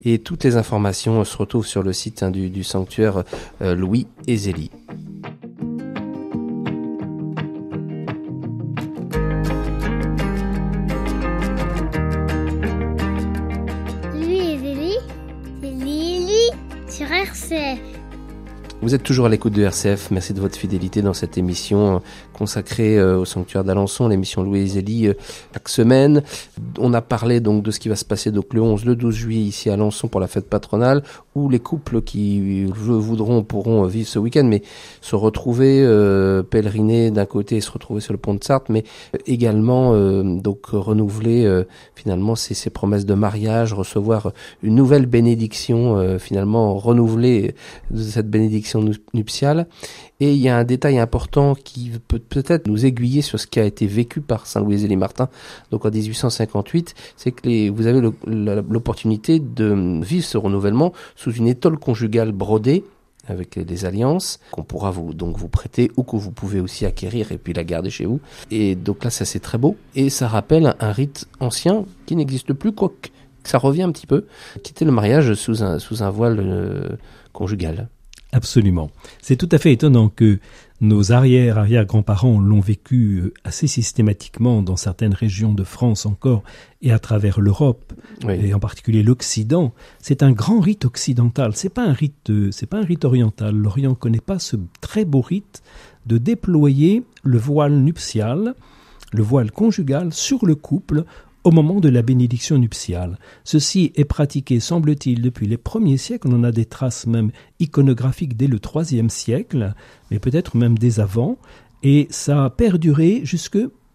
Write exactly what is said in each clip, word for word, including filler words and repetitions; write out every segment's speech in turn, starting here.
Et toutes les informations se retrouvent sur le site hein, du, du sanctuaire euh, Louis et Zélie. Louis et Zélie, c'est Lily sur R C F. Vous êtes toujours à l'écoute de R C F. Merci de votre fidélité dans cette émission consacrée au sanctuaire d'Alençon, l'émission Louis et Zélie chaque semaine. On a parlé donc de ce qui va se passer donc le onze, le douze juillet ici à Alençon pour la fête patronale, où les couples qui voudront pourront vivre ce week-end, mais se retrouver euh, pèleriner d'un côté et se retrouver sur le pont de Sarthe, mais également euh, donc renouveler euh, finalement ces, ces promesses de mariage, recevoir une nouvelle bénédiction, euh, finalement renouveler cette bénédiction nuptiale. Et il y a un détail important qui peut peut-être nous aiguiller sur ce qui a été vécu par Saint Louis et Zélie Martin. Donc en dix-huit cent cinquante-huit, c'est que les, vous avez le, la, l'opportunité de vivre ce renouvellement sous une étole conjugale brodée avec les alliances qu'on pourra vous donc vous prêter ou que vous pouvez aussi acquérir et puis la garder chez vous. Et donc là, ça c'est très beau et ça rappelle un, un rite ancien qui n'existe plus, quoique ça revient un petit peu, qui était le mariage sous un sous un voile euh, conjugal. Absolument. C'est tout à fait étonnant que nos arrière-arrière-grands-parents l'ont vécu assez systématiquement dans certaines régions de France encore et à travers l'Europe, oui. Et en particulier l'Occident. C'est un grand rite occidental. C'est pas un rite, c'est pas un rite oriental. L'Orient connaît pas ce très beau rite de déployer le voile nuptial, le voile conjugal sur le couple au moment de la bénédiction nuptiale. Ceci est pratiqué, semble-t-il, depuis les premiers siècles. On a des traces même iconographiques dès le troisième siècle, mais peut-être même dès avant. Et ça a perduré jusque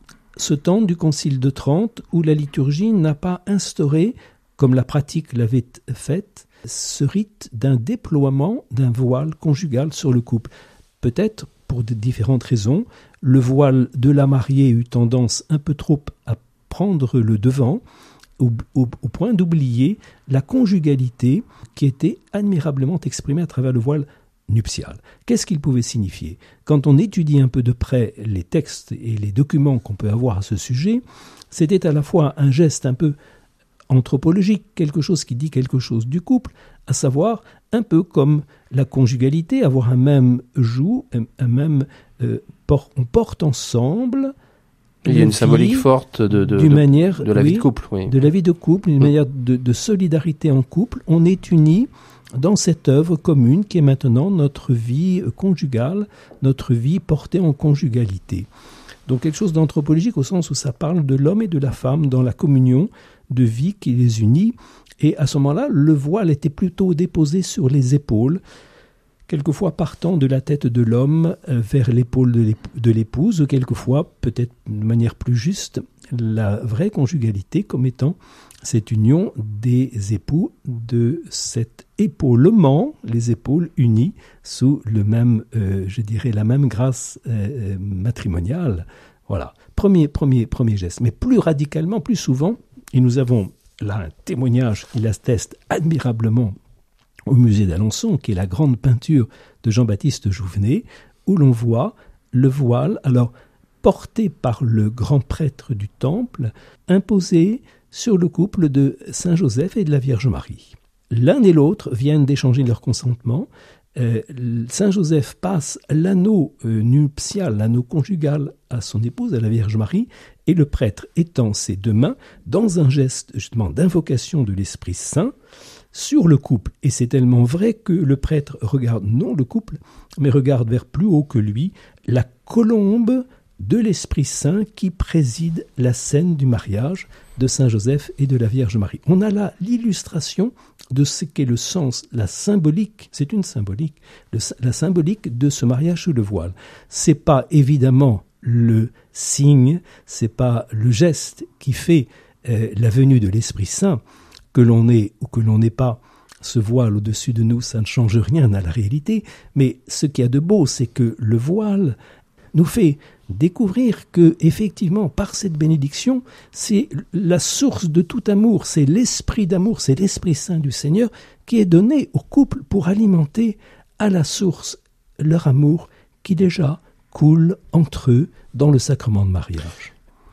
ce temps du Concile de Trente, où la liturgie n'a pas instauré, comme la pratique l'avait faite, ce rite d'un déploiement d'un voile conjugal sur le couple. Peut-être, pour de différentes raisons, le voile de la mariée eut tendance un peu trop à prendre le devant au, au, au point d'oublier la conjugalité qui était admirablement exprimée à travers le voile nuptial. Qu'est-ce qu'il pouvait signifier ? Quand on étudie un peu de près les textes et les documents qu'on peut avoir à ce sujet, c'était à la fois un geste un peu anthropologique, quelque chose qui dit quelque chose du couple, à savoir un peu comme la conjugalité, avoir un même joug, un, un même euh, port, on porte ensemble. Il y a une symbolique forte de, de, de, manière, de la oui, vie de couple. Oui. De la vie de couple, une mmh. manière de, de solidarité en couple. On est unis dans cette œuvre commune qui est maintenant notre vie conjugale, notre vie portée en conjugalité. Donc quelque chose d'anthropologique au sens où ça parle de l'homme et de la femme dans la communion de vie qui les unit. Et à ce moment-là, le voile était plutôt déposé sur les épaules, quelquefois partant de la tête de l'homme vers l'épaule de l'épouse, ou quelquefois, peut-être de manière plus juste, la vraie conjugalité comme étant cette union des époux, de cet épaulement, les épaules unies sous le même, euh, je dirais, la même grâce euh, matrimoniale. Voilà, premier, premier, premier geste. Mais plus radicalement, plus souvent, et nous avons là un témoignage qui l'atteste admirablement au musée d'Alençon, qui est la grande peinture de Jean-Baptiste Jouvenet, où l'on voit le voile, alors porté par le grand prêtre du temple, imposé sur le couple de Saint Joseph et de la Vierge Marie. L'un et l'autre viennent d'échanger leur consentement. Euh, Saint Joseph passe l'anneau euh, nuptial, l'anneau conjugal à son épouse, à la Vierge Marie, et le prêtre étend ses deux mains dans un geste justement d'invocation de l'Esprit Saint sur le couple. Et c'est tellement vrai que le prêtre regarde non le couple, mais regarde vers plus haut que lui la colombe de l'Esprit Saint qui préside la scène du mariage de Saint Joseph et de la Vierge Marie. On a là l'illustration de ce qu'est le sens, la symbolique, c'est une symbolique, le, la symbolique de ce mariage sous le voile. C'est pas évidemment le signe, c'est pas le geste qui fait euh, la venue de l'Esprit Saint, que l'on ait ou que l'on n'ait pas ce voile au-dessus de nous, ça ne change rien à la réalité, mais ce qu'il y a de beau, c'est que le voile nous fait découvrir que, effectivement, par cette bénédiction, c'est la source de tout amour, c'est l'esprit d'amour, c'est l'Esprit Saint du Seigneur qui est donné au couple pour alimenter à la source leur amour qui déjà coule entre eux dans le sacrement de mariage.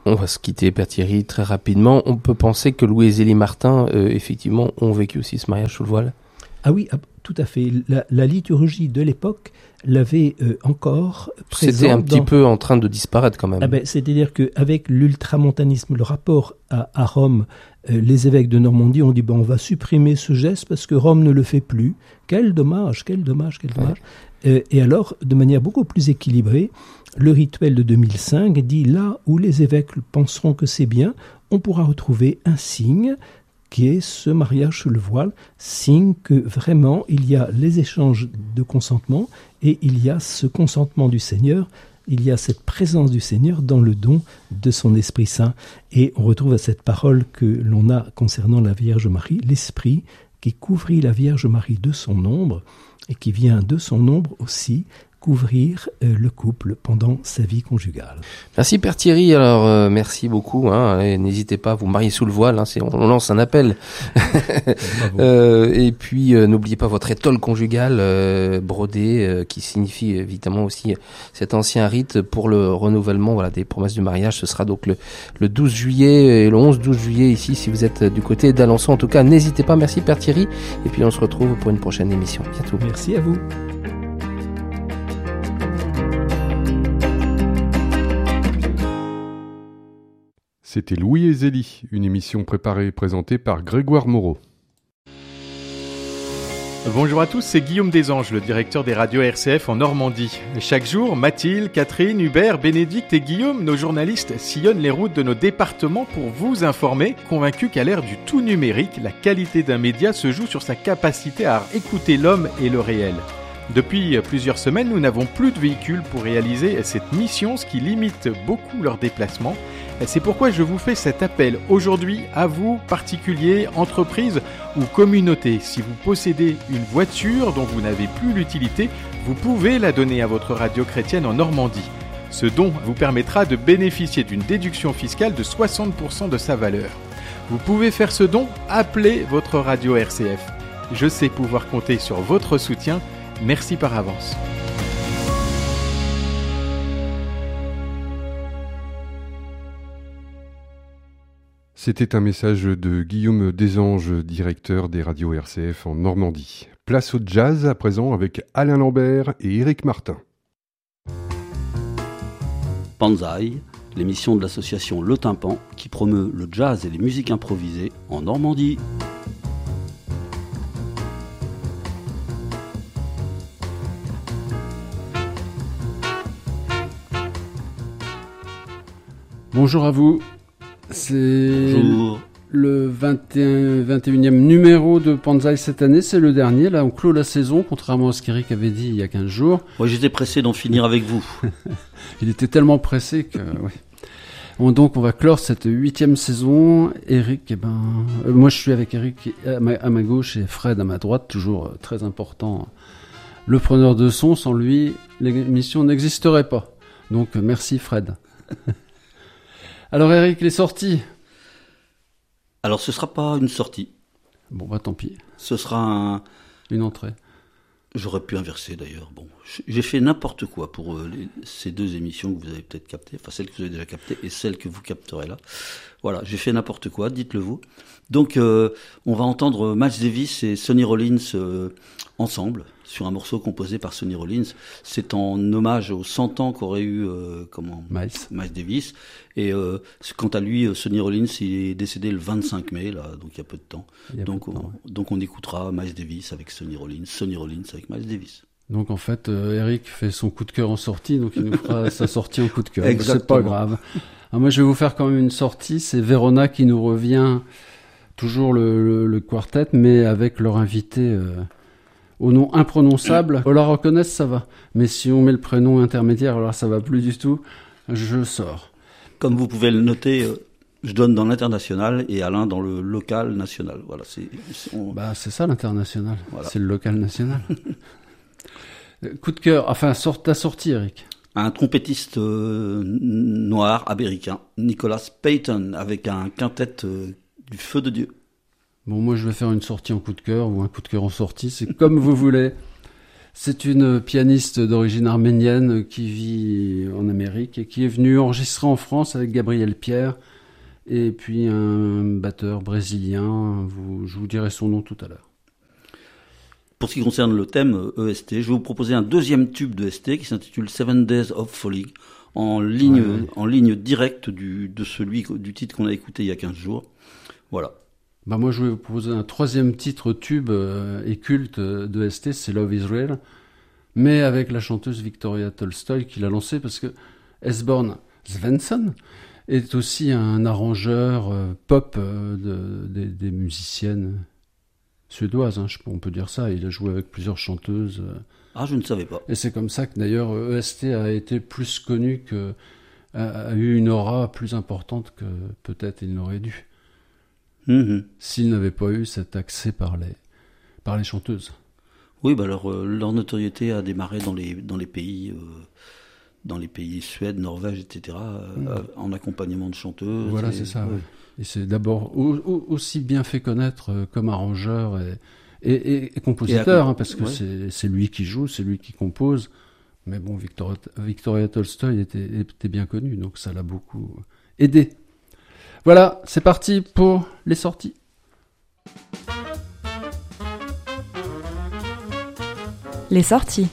On va se quitter, Père Thierry, très rapidement. On peut penser que Louis et Zélie Martin, euh, effectivement, ont vécu aussi ce mariage sous le voile. Ah oui, tout à fait. La, la liturgie de l'époque l'avait euh, encore présent. C'était un petit dans... peu en train de disparaître quand même. Ah ben, c'est-à-dire qu'avec l'ultramontanisme, le rapport à, à Rome, euh, les évêques de Normandie ont dit ben, on va supprimer ce geste parce que Rome ne le fait plus. Quel dommage, quel dommage, quel dommage. Ouais. Euh, et alors, de manière beaucoup plus équilibrée, le rituel de deux mille cinq dit là où les évêques penseront que c'est bien, on pourra retrouver un signe qui est ce mariage sous le voile, signe que vraiment il y a les échanges de consentement et il y a ce consentement du Seigneur, il y a cette présence du Seigneur dans le don de son Esprit Saint. Et on retrouve à cette parole que l'on a concernant la Vierge Marie, l'Esprit qui couvrit la Vierge Marie de son ombre et qui vient de son ombre aussi couvrir euh, le couple pendant sa vie conjugale. Merci Père Thierry, alors euh, merci beaucoup, hein, et n'hésitez pas à vous marier sous le voile, hein, c'est, on lance un appel. euh, et puis euh, n'oubliez pas votre étole conjugale euh, brodée, euh, qui signifie évidemment aussi cet ancien rite pour le renouvellement voilà, des promesses du mariage. Ce sera donc le, le douze juillet et le onze douze juillet ici si vous êtes du côté d'Alençon. En tout cas, n'hésitez pas, merci Père Thierry, et puis on se retrouve pour une prochaine émission. À bientôt. Merci à vous. C'était Louis et Zélie, une émission préparée et présentée par Grégoire Moreau. Bonjour à tous, c'est Guillaume Desanges, le directeur des radios R C F en Normandie. Chaque jour, Mathilde, Catherine, Hubert, Bénédicte et Guillaume, nos journalistes, sillonnent les routes de nos départements pour vous informer, convaincus qu'à l'ère du tout numérique, la qualité d'un média se joue sur sa capacité à écouter l'homme et le réel. Depuis plusieurs semaines, nous n'avons plus de véhicules pour réaliser cette mission, ce qui limite beaucoup leurs déplacements. C'est pourquoi je vous fais cet appel aujourd'hui à vous, particuliers, entreprises ou communautés. Si vous possédez une voiture dont vous n'avez plus l'utilité, vous pouvez la donner à votre radio chrétienne en Normandie. Ce don vous permettra de bénéficier d'une déduction fiscale de soixante pour cent de sa valeur. Vous pouvez faire ce don, appelez votre radio R C F. Je sais pouvoir compter sur votre soutien. Merci par avance. C'était un message de Guillaume Desanges, directeur des radios R C F en Normandie. Place au jazz à présent avec Alain Lambert et Éric Martin. Banzai, l'émission de l'association Le Tympan qui promeut le jazz et les musiques improvisées en Normandie. Bonjour à vous, c'est Bonjour. le vingt et un, vingt et unième numéro de Banzai cette année, c'est le dernier, là on clôt la saison, contrairement à ce qu'Éric avait dit il y a quinze jours. Moi j'étais pressé d'en finir avec vous. Il était tellement pressé que... ouais. Bon, donc on va clore cette huitième saison. Éric, eh ben, euh, moi je suis avec Éric à ma, à ma gauche et Fred à ma droite, toujours euh, très important. Le preneur de son, sans lui, l'émission n'existerait pas. Donc euh, merci Fred. Alors Éric, les sorties. Alors ce sera pas une sortie. Bon bah tant pis. Ce sera un... une entrée. J'aurais pu inverser d'ailleurs. Bon, j'ai fait n'importe quoi pour euh, les, ces deux émissions que vous avez peut-être captées, enfin celles que vous avez déjà captées et celles que vous capterez là. Voilà, j'ai fait n'importe quoi, dites-le vous. Donc euh, on va entendre Miles Davis et Sonny Rollins euh, ensemble sur un morceau composé par Sonny Rollins. C'est en hommage aux cent ans qu'aurait eu euh, comment Miles. Miles Davis. Et euh, quant à lui, Sonny Rollins, il est décédé le vingt-cinq mai, là, donc il y a peu de temps. Donc, de temps, on, ouais. donc on écoutera Miles Davis avec Sonny Rollins, Sonny Rollins avec Miles Davis. Donc en fait, euh, Éric fait son coup de cœur en sortie, donc il nous fera sa sortie en coup de cœur. Exactement. C'est pas grave. Alors moi je vais vous faire quand même une sortie, c'est Verona qui nous revient, toujours le, le, le quartet, mais avec leur invité euh, au nom imprononçable. On la reconnaisse, ça va. Mais si on met le prénom intermédiaire, alors ça va plus du tout. Je sors. Comme vous pouvez le noter, euh, je donne dans l'international et Alain dans le local national. Voilà, c'est, c'est, on... bah, c'est ça l'international, voilà. C'est le local national. Coup de cœur, enfin sort, ta sortie Eric. Un trompettiste euh, noir américain, Nicholas Payton, avec un quintet euh, du feu de Dieu. Bon, moi je vais faire une sortie en coup de cœur ou un coup de cœur en sortie, c'est comme vous voulez. C'est une pianiste d'origine arménienne qui vit en Amérique et qui est venue enregistrer en France avec Gabriel Pierre et puis un batteur brésilien. Vous, je vous dirai son nom tout à l'heure. Pour ce qui concerne le thème E S T, je vais vous proposer un deuxième tube de E S T qui s'intitule Seven Days of Folly, en ligne, ouais, ouais. en ligne directe du, de celui, du titre qu'on a écouté il y a quinze jours. Voilà. Bah moi, je vais vous proposer un troisième titre tube euh, et culte de E S T, c'est Love Israel, mais avec la chanteuse Victoria Tolstoy qui l'a lancé parce que Esbjörn Svensson est aussi un arrangeur euh, pop euh, de, de, des musiciennes suédoises, hein, je, on peut dire ça. Il a joué avec plusieurs chanteuses. Euh, ah, je ne savais pas. Et c'est comme ça que d'ailleurs E S T a été plus connu, que, a, a eu une aura plus importante que peut-être il n'aurait dû. Mmh. S'il n'avait pas eu cet accès par les, par les chanteuses. Oui, bah alors euh, leur notoriété a démarré dans les, dans les pays, euh, dans les pays Suède, Norvège, et cetera, euh, mmh. en accompagnement de chanteuses. Voilà, et, c'est ça. ouais. Ouais. Et c'est d'abord au, au, aussi bien fait connaître euh, comme arrangeur et, et, et, et compositeur, et à, hein, parce que ouais. c'est, c'est lui qui joue, c'est lui qui compose. Mais bon, Victoria, Victoria Tolstoy était, était bien connue, donc ça l'a beaucoup aidé. Voilà, c'est parti pour les sorties. Les sorties.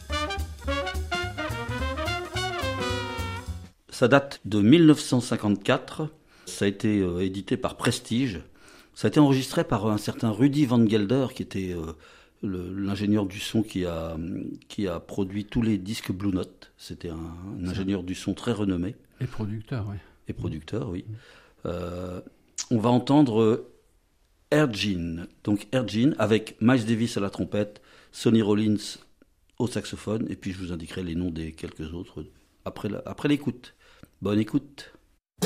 Ça date de dix-neuf cent cinquante-quatre. Ça a été euh, édité par Prestige. Ça a été enregistré par un certain Rudy Van Gelder, qui était euh, le, l'ingénieur du son qui a, qui a produit tous les disques Blue Note. C'était un, un ingénieur du son très renommé. Et producteur, oui. Et producteur, oui. Euh, on va entendre Air Gene. Donc Air Gene avec Miles Davis à la trompette, Sonny Rollins au saxophone, et puis je vous indiquerai les noms des quelques autres après, la, après l'écoute. Bonne écoute.